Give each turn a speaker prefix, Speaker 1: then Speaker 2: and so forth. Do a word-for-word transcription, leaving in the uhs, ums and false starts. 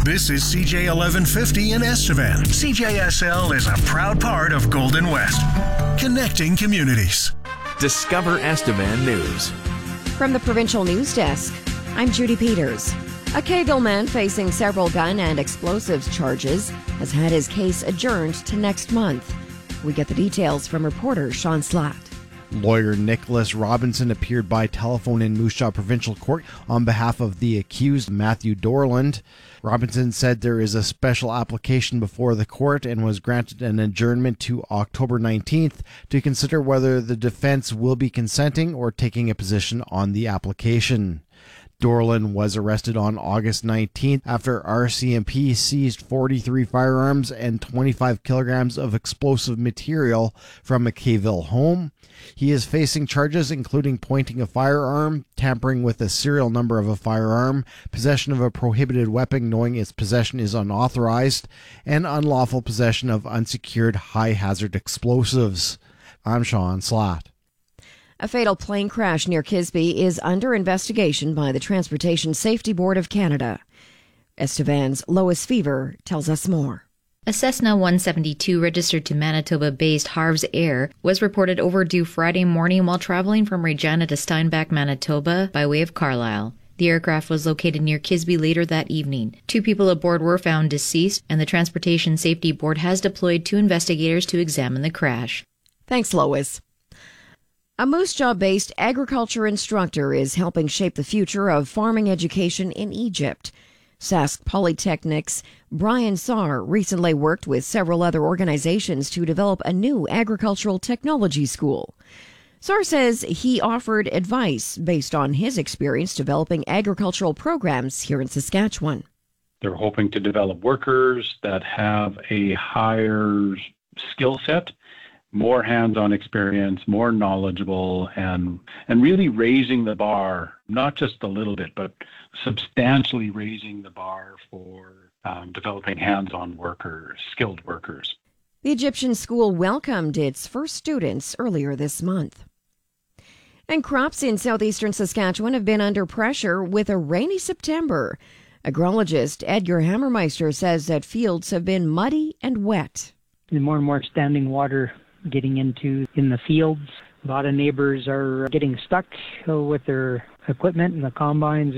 Speaker 1: This is C J eleven fifty in Estevan. C J S L is a proud part of Golden West, connecting communities.
Speaker 2: Discover Estevan News.
Speaker 3: From the Provincial News Desk, I'm Judy Peters. A Kegel man facing several gun and explosives charges has had his case adjourned to next month. We get the details from reporter Sean Slatt.
Speaker 4: Lawyer Nicholas Robinson appeared by telephone in Moose Jaw Provincial Court on behalf of the accused, Matthew Dorland. Robinson said there is a special application before the court and was granted an adjournment to October nineteenth to consider whether the defense will be consenting or taking a position on the application. Dorland was arrested on August nineteenth after R C M P seized forty-three firearms and twenty-five kilograms of explosive material from a Kayville home. He is facing charges including pointing a firearm, tampering with the serial number of a firearm, possession of a prohibited weapon knowing its possession is unauthorized, and unlawful possession of unsecured high-hazard explosives. I'm Sean Slatt.
Speaker 3: A fatal plane crash near Kisby is under investigation by the Transportation Safety Board of Canada. Estevan's Lois Fever tells us more.
Speaker 5: A Cessna one seventy-two registered to Manitoba-based Harves Air was reported overdue Friday morning while traveling from Regina to Steinbach, Manitoba by way of Carlisle. The aircraft was located near Kisby later that evening. Two people aboard were found deceased, and the Transportation Safety Board has deployed two investigators to examine the crash. Thanks, Lois. A Moose Jaw-based agriculture instructor is helping shape the future of farming education in Egypt. Sask Polytechnic's Brian Saar recently worked with several other organizations to develop a new agricultural technology school. Saar says he offered advice based on his experience developing agricultural programs here in Saskatchewan.
Speaker 6: They're hoping to develop workers that have a higher skill set, more hands-on experience, more knowledgeable, and and really raising the bar, not just a little bit, but substantially raising the bar for um, developing hands-on workers, skilled workers.
Speaker 3: The Egyptian school welcomed its first students earlier this month. And crops in southeastern Saskatchewan have been under pressure with a rainy September. Agrologist Edgar Hammermeister says that fields have been muddy and wet.
Speaker 7: And more and more standing water getting into in the fields. A lot of neighbors are getting stuck with their equipment and the combines